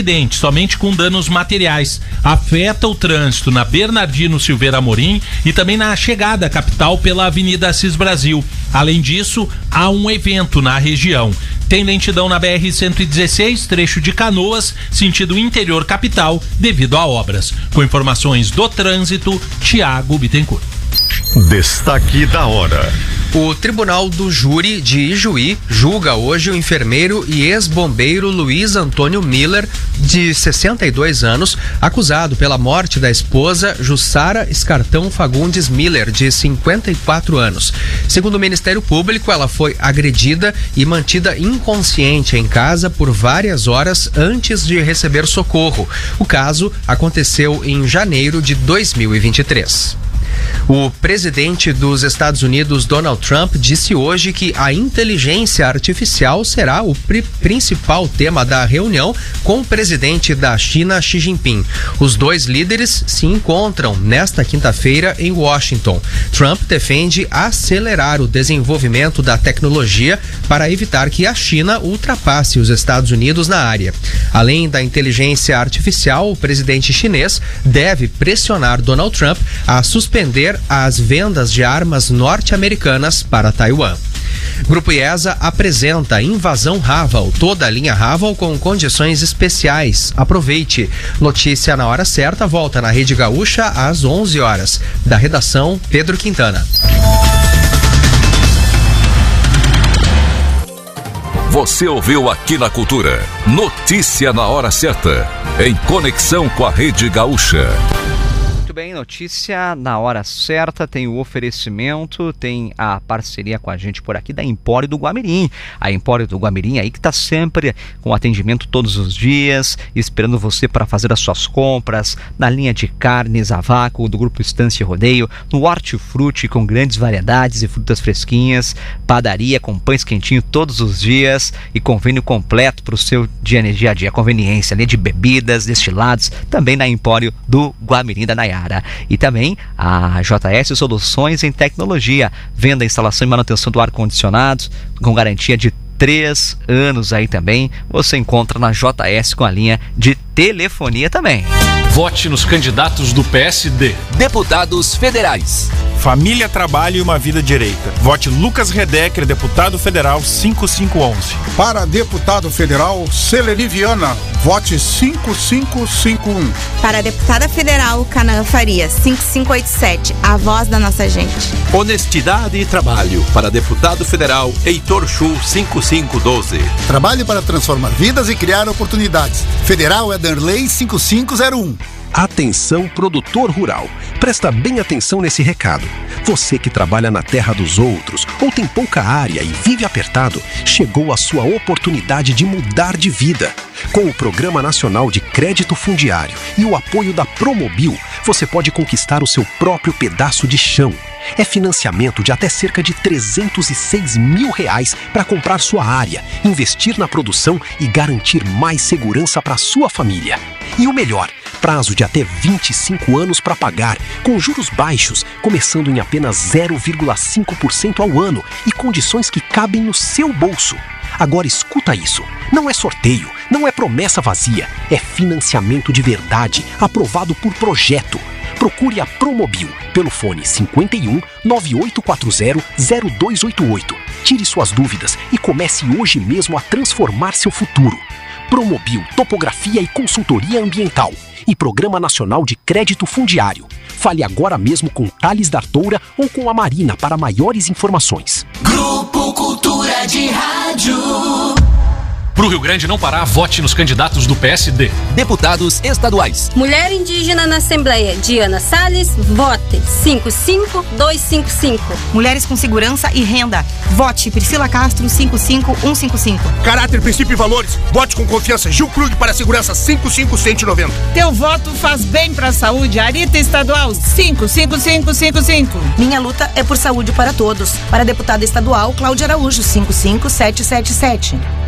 acidente, somente com danos materiais. Afeta o trânsito na Bernardino Silveira Amorim e também na chegada à capital pela Avenida Assis Brasil. Além disso, há um evento na região. Tem lentidão na BR-116, trecho de Canoas, sentido interior capital, devido a obras. Com informações do trânsito, Tiago Bittencourt. Destaque da hora. O Tribunal do Júri de Ijuí julga hoje o enfermeiro e ex-bombeiro Luiz Antônio Miller, de 62 anos, acusado pela morte da esposa Jussara Escartão Fagundes Miller, de 54 anos. Segundo o Ministério Público, ela foi agredida e mantida inconsciente em casa por várias horas antes de receber socorro. O caso aconteceu em janeiro de 2023. O presidente dos Estados Unidos, Donald Trump, disse hoje que a inteligência artificial será o principal tema da reunião com o presidente da China, Xi Jinping. Os dois líderes se encontram nesta quinta-feira em Washington. Trump defende acelerar o desenvolvimento da tecnologia para evitar que a China ultrapasse os Estados Unidos na área. Além da inteligência artificial, o presidente chinês deve pressionar Donald Trump a suspender as vendas de armas norte-americanas para Taiwan. Grupo IESA apresenta Invasão Raval, toda a linha Raval com condições especiais. Aproveite. Notícia na hora certa volta na Rede Gaúcha às 11 horas. Da redação, Pedro Quintana. Você ouviu aqui na Cultura. Notícia na hora certa. Em conexão com a Rede Gaúcha. Bem, notícia na hora certa, tem o oferecimento, tem a parceria com a gente por aqui da Empório do Guamirim. A Empório do Guamirim aí que está sempre com atendimento todos os dias, esperando você para fazer as suas compras, na linha de carnes a vácuo do Grupo Estância e Rodeio, no hortifruti com grandes variedades e frutas fresquinhas, padaria com pães quentinhos todos os dias e convênio completo para o seu dia a dia, conveniência de bebidas, destilados, também na Empório do Guamirim da Nayara. E também a JS Soluções em Tecnologia, venda, instalação e manutenção do ar-condicionado com garantia de 3 anos aí também. Você encontra na JS com a linha de telefonia também. Vote nos candidatos do PSD. Deputados federais. Família, trabalho e uma vida direita. Vote Lucas Redecker, deputado federal 5511. Para deputado federal, Seleni Viana, vote 5551. Para deputada federal, Canaã Faria, 5587, a voz da nossa gente. Honestidade e trabalho. Para deputado federal, Heitor Chu, 5512. Trabalho para transformar vidas e criar oportunidades. Federal é Darley 5501. Atenção, produtor rural. Presta bem atenção nesse recado. Você que trabalha na terra dos outros ou tem pouca área e vive apertado, chegou a sua oportunidade de mudar de vida. Com o Programa Nacional de Crédito Fundiário e o apoio da Promobil, você pode conquistar o seu próprio pedaço de chão. É financiamento de até cerca de R$306 mil para comprar sua área, investir na produção e garantir mais segurança para sua família. E o melhor, prazo de até 25 anos para pagar, com juros baixos, começando em apenas 0,5% ao ano e condições que cabem no seu bolso. Agora escuta isso, não é sorteio, não é promessa vazia, é financiamento de verdade, aprovado por projeto. Procure a Promobil pelo fone 51 9840 0288. Tire suas dúvidas e comece hoje mesmo a transformar seu futuro. Promobil Topografia e Consultoria Ambiental e Programa Nacional de Crédito Fundiário. Fale agora mesmo com Thales D'Artoura ou com a Marina para maiores informações. Grupo Cultura de Rádio. Pro Rio Grande não parar, vote nos candidatos do PSD. Deputados estaduais. Mulher indígena na Assembleia, Diana Salles, vote 55255. Mulheres com segurança e renda, vote Priscila Castro 55155. Caráter, princípio e valores, vote com confiança Gil Krug para a segurança 55190. Teu voto faz bem para a saúde, Arita Estadual 55555. Minha luta é por saúde para todos. Para deputada estadual, Cláudia Araújo 55777.